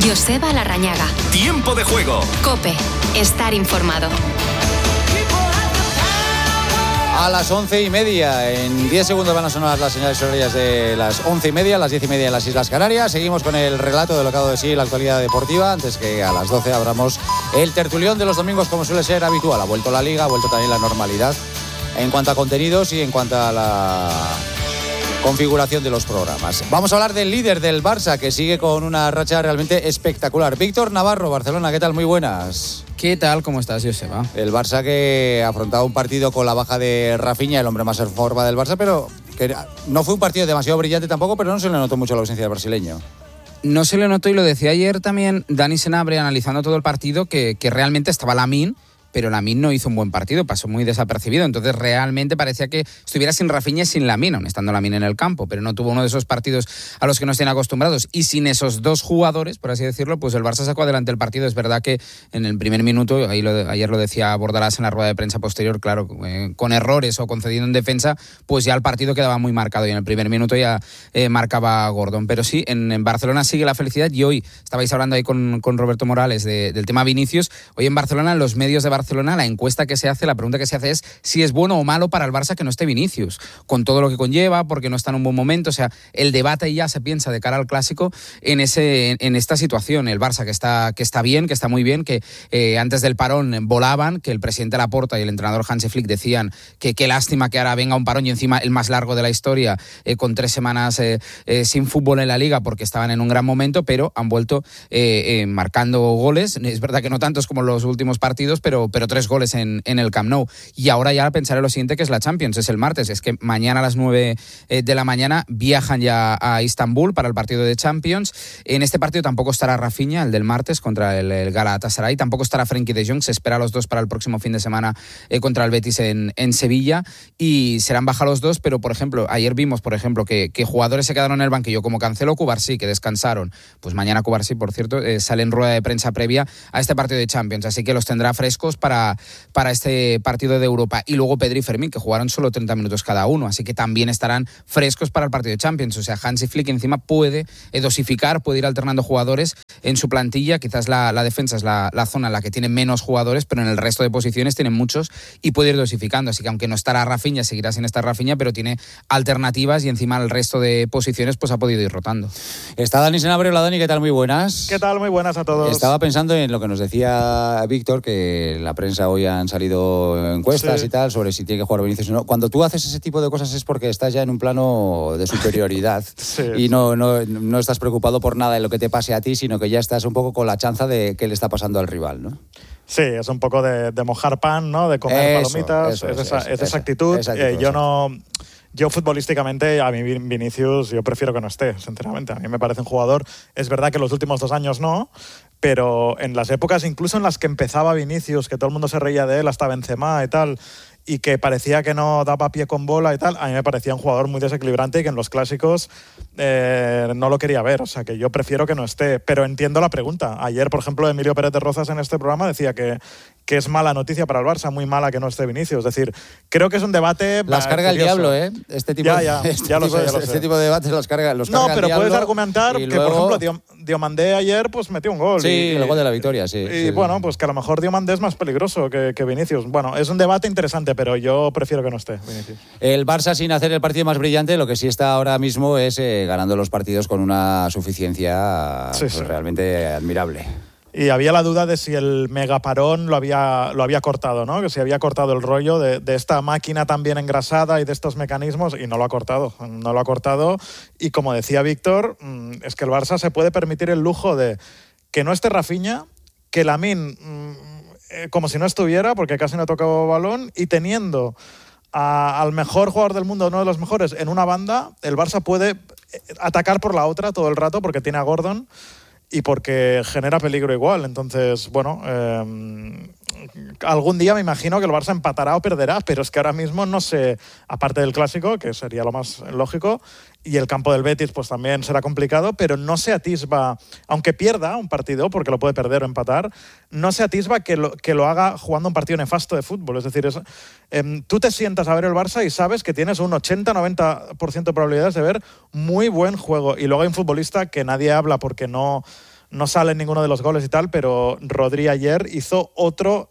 Joseba Larrañaga. Tiempo de juego. COPE. Estar informado. A las 11:30, en 10 segundos van a sonar las señales horarias de las 11:30, las 10:30 en las Islas Canarias. Seguimos con el relato de lo que ha dado de sí la actualidad deportiva, antes que a las 12 abramos el tertulión de los domingos, como suele ser habitual. Ha vuelto la Liga, ha vuelto también la normalidad en cuanto a contenidos y en cuanto a la configuración de los programas. Vamos a hablar del líder del Barça, que sigue con una racha realmente espectacular. Víctor Navarro, Barcelona, ¿qué tal? Muy buenas. ¿Qué tal? ¿Cómo estás, Joseba? El Barça que afrontaba un partido con la baja de Rafinha, el hombre más en forma del Barça, pero que no fue un partido demasiado brillante tampoco, pero no se le notó mucho la ausencia del brasileño. No se le notó, y lo decía ayer también Dani Senabre analizando todo el partido, que realmente estaba Lamine, pero Lamine no hizo un buen partido, pasó muy desapercibido. Entonces realmente parecía que estuviera sin Rafinha y sin Lamine, aun estando Lamine en el campo, pero no tuvo uno de esos partidos a los que nos tiene acostumbrados. Y sin esos dos jugadores, por así decirlo, pues el Barça sacó adelante el partido. Es verdad que en el primer minuto, ayer lo decía Bordalás en la rueda de prensa posterior, claro, con errores o concediendo en defensa, pues ya el partido quedaba muy marcado, y en el primer minuto ya marcaba Gordon. Pero sí, en Barcelona sigue la felicidad, y hoy estabais hablando ahí con Roberto Morales del tema Vinicius. Hoy en Barcelona, en los medios de Barcelona, la encuesta que se hace, la pregunta que se hace es si es bueno o malo para el Barça que no esté Vinicius, con todo lo que conlleva, porque no está en un buen momento. O sea, el debate ya se piensa de cara al Clásico en esta situación. El Barça que está bien, que está muy bien, que antes del parón volaban, que el presidente Laporta y el entrenador Hansi Flick decían que qué lástima que ahora venga un parón, y encima el más largo de la historia, con 3 semanas sin fútbol en la Liga, porque estaban en un gran momento, pero han vuelto marcando goles. Es verdad que no tantos como los últimos partidos, pero 3 goles en el Camp Nou. Y ahora ya pensaré lo siguiente, que es la Champions, es el martes. Es que mañana a las 9 de la mañana viajan ya a Istambul para el partido de Champions. En este partido tampoco estará Rafinha, el del martes, contra el Galatasaray. Tampoco estará Frenkie de Jong. Se espera a los dos para el próximo fin de semana contra el Betis en Sevilla. Y serán baja los dos, pero por ejemplo, ayer vimos, por ejemplo, que jugadores se quedaron en el banquillo, como Cancelo o Cubarsí, que descansaron. Pues mañana Cubarsí, por cierto, sale en rueda de prensa previa a este partido de Champions. Así que los tendrá frescos para este partido de Europa. Y luego Pedri y Fermín, que jugaron solo 30 minutos cada uno, así que también estarán frescos para el partido de Champions. O sea, Hansi Flick encima puede dosificar, puede ir alternando jugadores en su plantilla. Quizás la defensa es la zona en la que tiene menos jugadores, pero en el resto de posiciones tienen muchos, y puede ir dosificando. Así que aunque no estará Rafinha, seguirá sin estar Rafinha, pero tiene alternativas, y encima el resto de posiciones pues ha podido ir rotando. Está Dani Senabre. Hola, Dani, ¿qué tal? Muy buenas. ¿Qué tal? Muy buenas a todos. Estaba pensando en lo que nos decía Víctor, que la prensa hoy han salido encuestas y tal sobre si tiene que jugar Vinicius o no. Cuando tú haces ese tipo de cosas es porque estás ya en un plano de superioridad y no estás preocupado por nada de lo que te pase a ti, sino que ya estás un poco con la chanza de qué le está pasando al rival, ¿no? Sí, es un poco de mojar pan, ¿no? De comer palomitas, esa actitud. Yo futbolísticamente, a mí Vinicius, yo prefiero que no esté, sinceramente. A mí me parece un jugador, es verdad que los últimos 2 años no, pero en las épocas incluso en las que empezaba Vinicius, que todo el mundo se reía de él, hasta Benzema y tal, y que parecía que no daba pie con bola y tal, a mí me parecía un jugador muy desequilibrante y que en los clásicos no lo quería ver. O sea, que yo prefiero que no esté, pero entiendo la pregunta. Ayer, por ejemplo, Emilio Pérez de Rozas en este programa decía que es mala noticia para el Barça, muy mala que no esté Vinicius. Es decir, creo que es un debate las carga curioso. El diablo, ¿eh? Este tipo de debates los carga el diablo. No, pero puedes argumentar que, luego, por ejemplo, Diomandé ayer pues metió un gol. Sí, el gol de la victoria, sí. Y bueno, pues que a lo mejor Diomandé es más peligroso que Vinicius. Bueno, es un debate interesante, pero yo prefiero que no esté Vinicius. El Barça, sin hacer el partido más brillante, lo que sí está ahora mismo es ganando los partidos con una suficiencia realmente admirable. Y había la duda de si el megaparón lo había cortado, ¿no? Que si había cortado el rollo de esta máquina tan bien engrasada y de estos mecanismos, y no lo ha cortado. No lo ha cortado. Y como decía Víctor, es que el Barça se puede permitir el lujo de que no esté Rafinha, que Lamine como si no estuviera, porque casi no ha tocado balón, y teniendo al mejor jugador del mundo, uno de los mejores, en una banda, el Barça puede atacar por la otra todo el rato porque tiene a Gordon y porque genera peligro igual. Entonces, bueno, algún día me imagino que el Barça empatará o perderá, pero es que ahora mismo no sé, aparte del Clásico, que sería lo más lógico, y el campo del Betis pues también será complicado, pero no se atisba, aunque pierda un partido, porque lo puede perder o empatar, no se atisba que lo haga jugando un partido nefasto de fútbol. Es decir, tú te sientas a ver el Barça y sabes que tienes un 80-90% de probabilidades de ver muy buen juego, y luego hay un futbolista que nadie habla porque no no sale en ninguno de los goles y tal, pero Rodri ayer hizo otra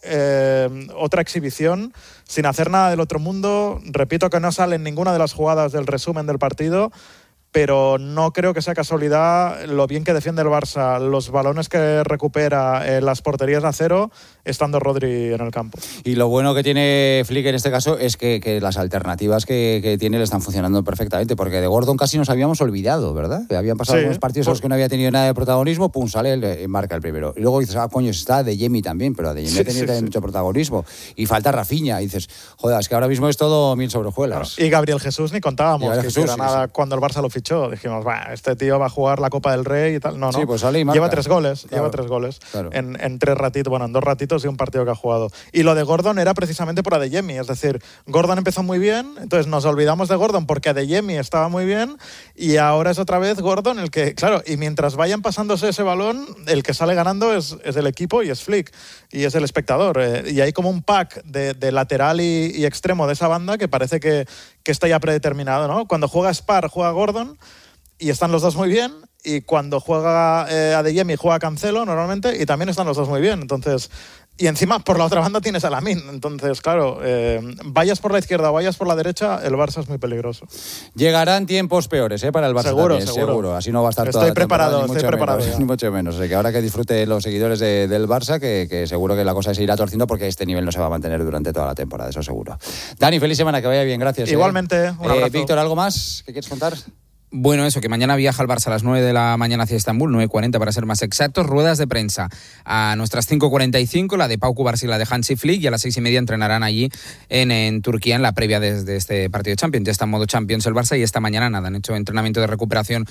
exhibición sin hacer nada del otro mundo. Repito que no sale en ninguna de las jugadas del resumen del partido, pero no creo que sea casualidad lo bien que defiende el Barça, los balones que recupera, las porterías a cero, estando Rodri en el campo. Y lo bueno que tiene Flick en este caso es que las alternativas que tiene le están funcionando perfectamente, porque de Gordon casi nos habíamos olvidado, ¿verdad? Habían pasado algunos partidos en los que no había tenido nada de protagonismo, pum, sale y marca el primero. Y luego dices, coño, está Adeyemi también, pero Adeyemi ha tenido mucho protagonismo. Y falta Rafinha, y dices, joder, es que ahora mismo es todo miel sobre hojuelas. Claro. Y Gabriel Jesús ni contábamos que hiciera nada cuando el Barça lo fichó. Dijimos, este tío va a jugar la Copa del Rey y tal. No. Sí, pues sale y marca. Lleva 3 goles. Claro. En 3 ratitos, en 2 ratitos y un partido que ha jugado. Y lo de Gordon era precisamente por Adeyemi, es decir, Gordon empezó muy bien, entonces nos olvidamos de Gordon porque Adeyemi estaba muy bien y ahora es otra vez Gordon el que, claro, y mientras vayan pasándose ese balón, el que sale ganando es el equipo y es Flick y es el espectador. Y hay como un pack de lateral y extremo de esa banda que parece que está ya predeterminado, ¿no? Cuando juega Spar, juega Gordon y están los dos muy bien, y cuando juega Adeyemi juega Cancelo normalmente y también están los dos muy bien. Entonces, y encima por la otra banda tienes a Lamine. Entonces, claro, vayas por la izquierda o vayas por la derecha, el Barça es muy peligroso. Llegarán tiempos peores para el Barça también, seguro. Así no va a estar estoy preparado. Ni mucho menos. O sea, que ahora que disfruten los seguidores del Barça, que seguro que la cosa se irá torciendo porque este nivel no se va a mantener durante toda la temporada, eso seguro. Dani, feliz semana, que vaya bien, gracias. Igualmente, un abrazo. Víctor, ¿algo más que quieres contar? Bueno, eso, que mañana viaja el Barça a las 9 de la mañana hacia Estambul, 9:40 para ser más exactos, ruedas de prensa a nuestras 5:45, la de Pau Cubarsí y la de Hansi Flick, y a las 6:30 entrenarán allí en Turquía en la previa de este partido de Champions. Ya está en modo Champions el Barça y esta mañana nada, han hecho entrenamiento de recuperación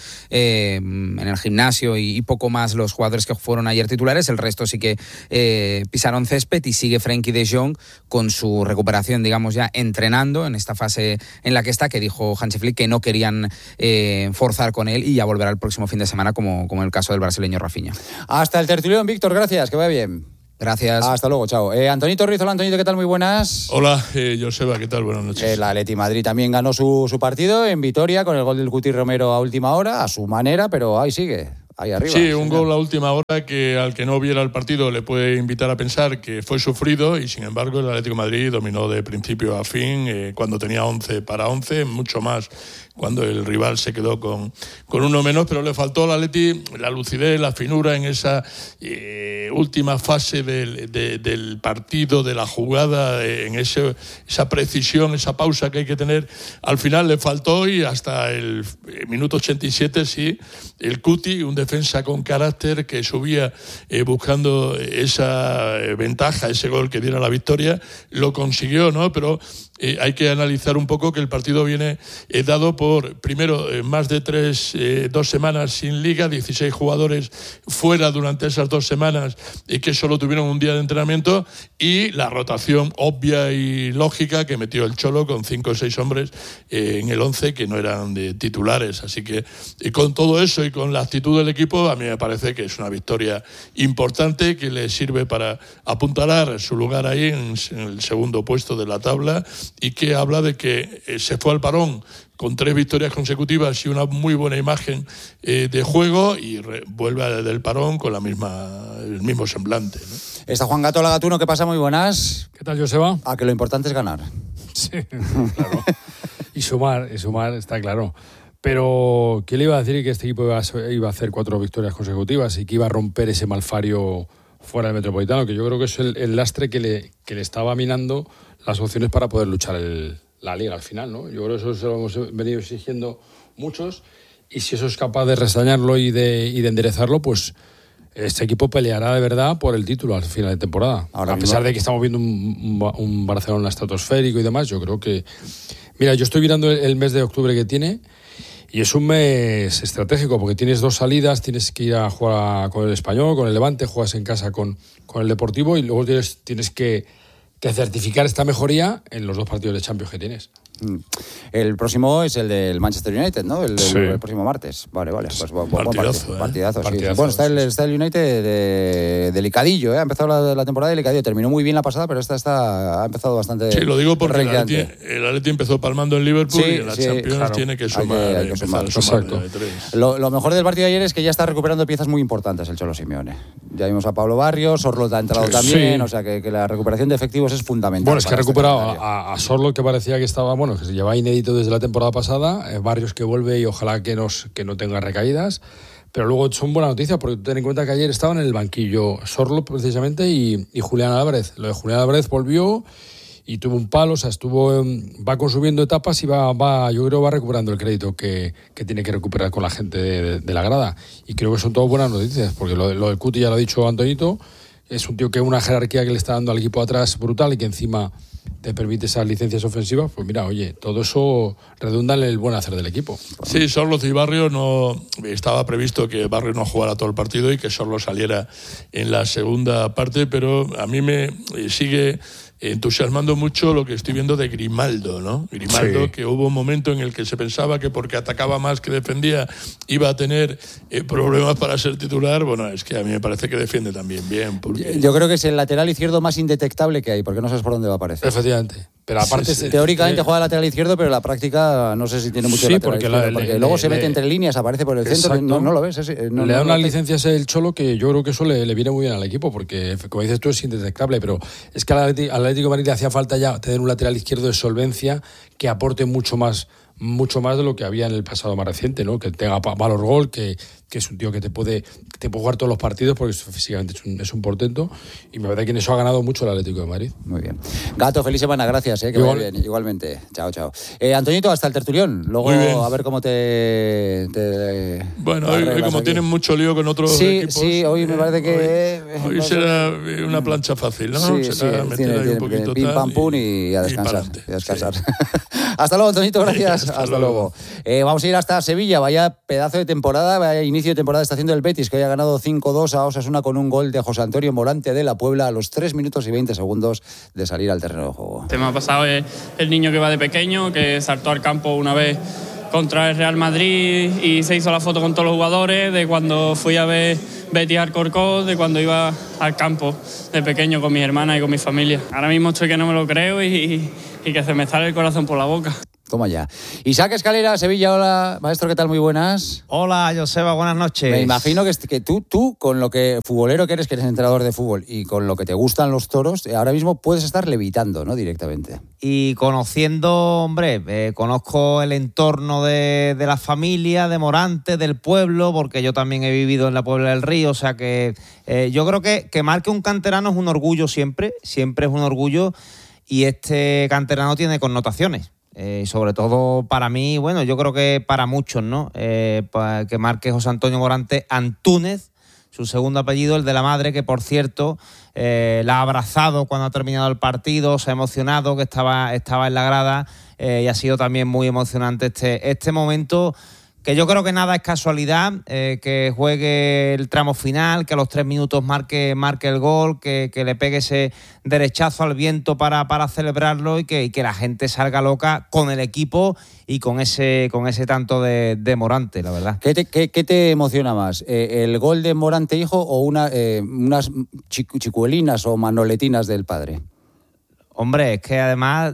en el gimnasio y poco más los jugadores que fueron ayer titulares, el resto sí que pisaron césped y sigue Frenkie de Jong con su recuperación, digamos ya entrenando en esta fase en la que está, que dijo Hansi Flick que no querían forzar con él y ya volverá el próximo fin de semana como en el caso del brasileño Rafinha. Hasta el tertulión, Víctor, gracias, que vaya bien. Gracias. Hasta luego, chao. Antonito Ruiz, hola Antonito, ¿qué tal? Muy buenas. Hola, Joseba, ¿qué tal? Buenas noches. El Atleti Madrid también ganó su partido en Vitoria con el gol del Guti Romero a última hora, a su manera, pero ahí sigue. Ahí arriba. Sí, un gol a última hora que al que no viera el partido le puede invitar a pensar que fue sufrido y sin embargo el Atlético de Madrid dominó de principio a fin cuando tenía 11 para 11, mucho más cuando el rival se quedó con uno menos, pero le faltó al Atleti la lucidez, la finura en esa última fase del partido, de la jugada, en esa precisión, esa pausa que hay que tener. Al final le faltó y hasta el minuto 87 sí, el Cuti, un defensa con carácter que subía buscando esa ventaja, ese gol que diera la victoria, lo consiguió, ¿no? Pero hay que analizar un poco que el partido viene dado por, primero, más de 2 semanas sin liga, 16 jugadores fuera durante esas 2 semanas y que solo tuvieron un día de entrenamiento, y la rotación obvia y lógica que metió el Cholo con 5 o 6 hombres en el 11 que no eran de titulares. Así que con todo eso y con la actitud del equipo, a mí me parece que es una victoria importante que le sirve para apuntalar su lugar ahí en el segundo puesto de la tabla, y que habla de que se fue al parón con 3 victorias consecutivas y una muy buena imagen de juego, y vuelve del parón con el mismo semblante, ¿no? Está Juan Gato Lagatuno, ¿qué pasa? Muy buenas. ¿Qué tal, Joseba? Que lo importante es ganar. Sí, claro. y sumar, está claro. Pero, ¿qué le iba a decir? Que este equipo iba a hacer 4 victorias consecutivas y que iba a romper ese malfario fuera del Metropolitano, que yo creo que es el lastre que le estaba minando las opciones para poder luchar la Liga al final, ¿no? Yo creo que eso se lo hemos venido exigiendo muchos, y si eso es capaz de restañarlo y de enderezarlo, pues este equipo peleará de verdad por el título al final de temporada. A pesar de que estamos viendo un Barcelona estratosférico y demás, yo creo que... Mira, yo estoy mirando el mes de octubre que tiene, y es un mes estratégico porque tienes 2 salidas, tienes que ir a jugar con el Español, con el Levante, juegas en casa con el Deportivo, y luego tienes que certificar esta mejoría en los 2 partidos de Champions que tienes. El próximo es el del Manchester United, ¿no? El próximo martes. Vale. Pues partidazo. Sí. Bueno, está el United delicadillo, ¿eh? Ha empezado la temporada delicadillo. Terminó muy bien la pasada, pero esta ha empezado bastante. Sí, lo digo porque el Atleti empezó palmando en Liverpool y en la Champions tiene que sumar. Hay que sumar. Exacto. Lo mejor del partido de ayer es que ya está recuperando piezas muy importantes el Cholo Simeone. Ya vimos a Pablo Barrios, Sorloth ha entrado también, o sea que la recuperación de efectivos es fundamental. Bueno, es que ha recuperado a Sorloth, que parecía que estaba, que se llevaba inédito desde la temporada pasada, Barrios que vuelve y ojalá que no tenga recaídas, pero luego son buenas noticias porque ten en cuenta que ayer estaban en el banquillo Sorloth precisamente y Julián Álvarez. Lo de Julián Álvarez volvió y tuvo un palo, o sea, va consumiendo etapas y yo creo va recuperando el crédito que tiene que recuperar con la gente de la grada, y creo que son todas buenas noticias porque lo del Cuti ya lo ha dicho Antonito, es un tío que una jerarquía que le está dando al equipo atrás brutal y que encima te permite esas licencias ofensivas, pues mira, oye, todo eso redunda en el buen hacer del equipo. Sí, Sorloth y Barrios no estaba previsto que Barrios no jugara todo el partido y que Sorloth saliera en la segunda parte, pero a mí me sigue entusiasmando mucho lo que estoy viendo de Grimaldo, ¿no? Grimaldo, que hubo un momento en el que se pensaba que porque atacaba más que defendía iba a tener problemas para ser titular. Bueno, es que a mí me parece que defiende también bien. Yo creo que es el lateral izquierdo más indetectable que hay, porque no sabes por dónde va a aparecer. Efectivamente. Pero aparte teóricamente juega lateral izquierdo, pero en la práctica no sé si tiene mucho lateral izquierdo, porque luego se mete entre líneas, aparece por el centro, no lo ves. Le da unas licencias el Cholo que yo creo que eso le viene muy bien al equipo, porque como dices tú es indetectable, pero es que al Atlético de Madrid le hacía falta ya tener un lateral izquierdo de solvencia que aporte mucho más de lo que había en el pasado más reciente, ¿no? Que tenga valor gol, que es un tío que te puede jugar todos los partidos porque físicamente es un portento, y me parece que en eso ha ganado mucho el Atlético de Madrid. Muy bien. Gato, feliz semana, gracias, que vaya bien. Igualmente. Chao. Antoñito, hasta el tertulión. Luego a ver cómo te bueno, hoy como tienen mucho lío con otros equipos. Sí, hoy me parece que hoy será una plancha fácil, ¿no? Será meter ahí un poquito pim pam pum y a descansar. Hasta luego, Antoñito, gracias. Hasta luego. Vamos a ir hasta Sevilla. Vaya pedazo de temporada, vaya inicio de temporada está haciendo el Betis, que hoy ha ganado 5-2 a Osasuna con un gol de José Antonio Morante de la Puebla a los 3 minutos y 20 segundos de salir al terreno de juego. El tema pasado es el niño que va de pequeño, que saltó al campo una vez contra el Real Madrid y se hizo la foto con todos los jugadores, de cuando fui a ver Betis Alcorcón, de cuando iba al campo de pequeño con mis hermanas y con mi familia. Ahora mismo estoy que no me lo creo y que se me sale el corazón por la boca. Toma ya. Isaac Escalera, Sevilla, hola. Maestro, ¿qué tal? Muy buenas. Hola, Joseba, buenas noches. Me imagino que tú, con lo que futbolero que eres entrenador de fútbol, y con lo que te gustan los toros, ahora mismo puedes estar levitando, ¿no? Directamente. Y conociendo, conozco el entorno de la familia, de Morante, del pueblo, porque yo también he vivido en la Puebla del Río, o sea que yo creo que marque un canterano es un orgullo siempre es un orgullo, y este canterano tiene connotaciones. Sobre todo para mí, bueno, yo creo que para muchos, ¿no? Que marque José Antonio Morante Antúnez, su segundo apellido, el de la madre, que por cierto la ha abrazado cuando ha terminado el partido, se ha emocionado, que estaba en la grada, y ha sido también muy emocionante este momento, que yo creo que nada es casualidad, que juegue el tramo final, que a los 3 minutos marque el gol, que le pegue ese derechazo al viento para celebrarlo, y que la gente salga loca con el equipo y con ese tanto de Morante, la verdad. ¿Qué te emociona más? ¿El gol de Morante hijo o unas chicuelinas o manoletinas del padre? Hombre, es que además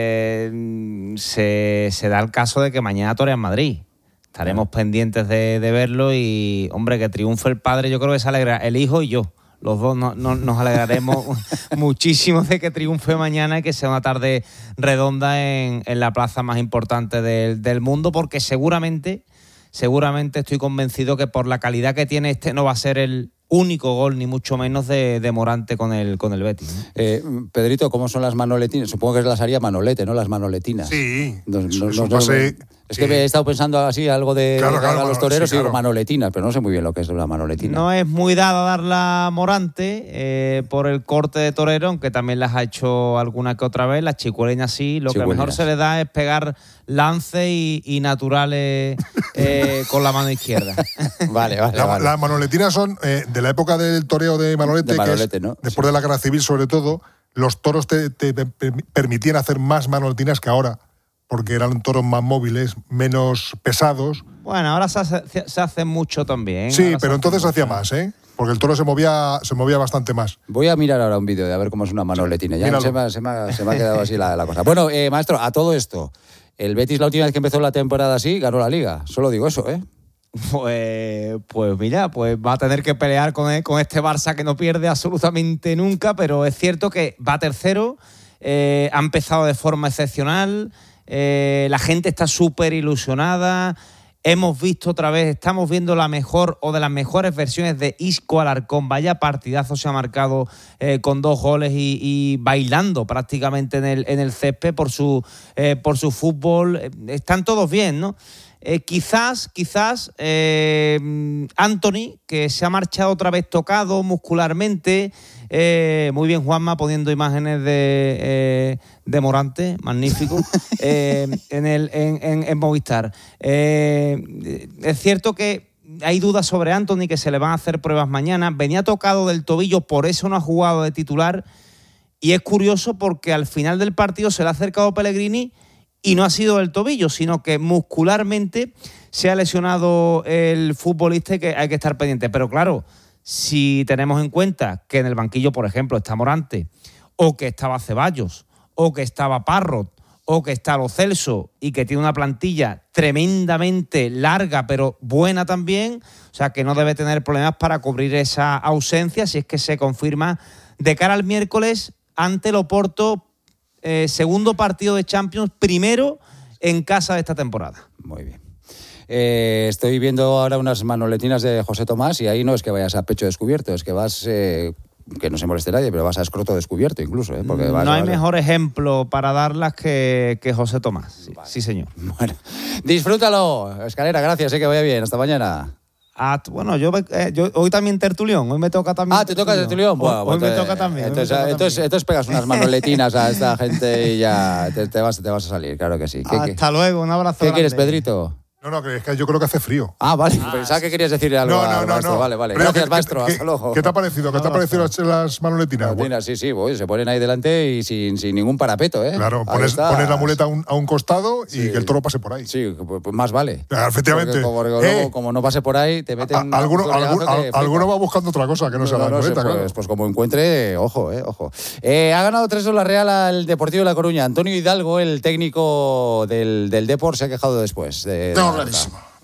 se da el caso de que mañana torea en Madrid. Estaremos pendientes de verlo y, hombre, que triunfe el padre, yo creo que se alegra el hijo y yo. Los dos nos alegraremos muchísimo de que triunfe mañana y que sea una tarde redonda en la plaza más importante del mundo, porque seguramente estoy convencido que por la calidad que tiene no va a ser el único gol, ni mucho menos de Morante con el Betis, ¿no? Pedrito, ¿cómo son las manoletinas? Supongo que las haría Manolete, ¿no? Las manoletinas. Sí. Es que he estado pensando así algo de los toreros, y digo manoletinas, pero no sé muy bien lo que es una manoletina. No es muy dada darla a Morante por el corte de torero, aunque también las ha hecho alguna que otra vez. Las chicueleñas sí. Lo que mejor se le da es pegar lances y naturales con la mano izquierda. Vale. Las manoletinas son de la época del toreo de Manolete, ¿no? Después de la Guerra Civil, sobre todo, los toros te permitían hacer más manoletinas que ahora, porque eran toros más móviles, menos pesados. Bueno, ahora se hace mucho también. Sí, ahora pero entonces se hacía más, ¿eh? Porque el toro se movía bastante más. Voy a mirar ahora un vídeo de a ver cómo es una manoletina. Ya se me ha quedado así la cosa. Bueno, maestro, a todo esto, el Betis la última vez que empezó la temporada así, ganó la Liga. Solo digo eso, ¿eh? Pues mira, pues va a tener que pelear con este Barça que no pierde absolutamente nunca, pero es cierto que va tercero, ha empezado de forma excepcional, la gente está súper ilusionada. Hemos visto otra vez, estamos viendo la mejor o de las mejores versiones de Isco Alarcón. Vaya partidazo se ha marcado con 2 goles y bailando prácticamente en el césped por su fútbol. Están todos bien, ¿no? Quizás Anthony, que se ha marchado otra vez tocado muscularmente. Muy bien, Juanma, poniendo imágenes de Morante, magnífico, en Movistar. Es cierto que hay dudas sobre Anthony, que se le van a hacer pruebas mañana. Venía tocado del tobillo, por eso no ha jugado de titular. Y es curioso porque al final del partido se le ha acercado Pellegrini y no ha sido del tobillo, sino que muscularmente se ha lesionado el futbolista y que hay que estar pendiente. Pero claro, si tenemos en cuenta que en el banquillo, por ejemplo, está Morante, o que estaba Ceballos, o que estaba Parrot, o que está Lo Celso, y que tiene una plantilla tremendamente larga, pero buena también, o sea que no debe tener problemas para cubrir esa ausencia, si es que se confirma de cara al miércoles ante el Oporto, segundo partido de Champions, primero en casa de esta temporada. Muy bien. Estoy viendo ahora unas manoletinas de José Tomás y ahí no es que vayas a pecho descubierto, es que vas, que no se moleste nadie, pero vas a escroto descubierto incluso. Porque no hay mejor ejemplo para darlas que José Tomás. Sí, vale. Sí, señor. Bueno, disfrútalo. Escalera, gracias, que vaya bien. Hasta mañana. Bueno, yo hoy también tertulión, hoy me toca también. ¿Te toca tertulión? Bueno, hoy me toca también. Entonces pegas unas manoletinas a esta gente y ya te vas a salir, claro que sí. Hasta luego, un abrazo. ¿Qué quieres, Pedrito? No, es que yo creo que hace frío. Vale, pensaba que querías decirle algo al maestro. Vale. Gracias, maestro. Hasta luego. ¿Qué te ha parecido? ¿Qué te ha parecido las manoletinas? Sí, se ponen ahí delante y sin ningún parapeto, ¿eh? Claro, pones la muleta a un costado y que el toro pase por ahí. Sí, pues más vale. Efectivamente. Porque luego, como no pase por ahí, te meten... Alguno va buscando otra cosa que no sea la muleta, claro. Pues como encuentre, ojo. Ha ganado 3-2 la Real al Deportivo de La Coruña. Antonio Hidalgo, el técnico del Depor, se ha quejado después. Tengo clarísimo.